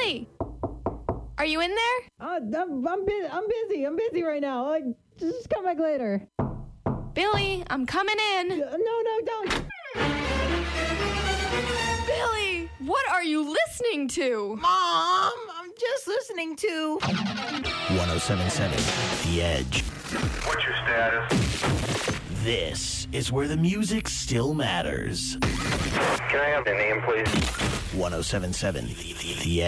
Billy! Are you in there? I'm busy. I'm busy right now. Just come back later. Billy, I'm coming in. No, don't. Billy, what are you listening to? Mom, I'm just listening to 1077 The Edge. What's your status? This is where the music still matters. Can I have the name, please? 1077 The Edge.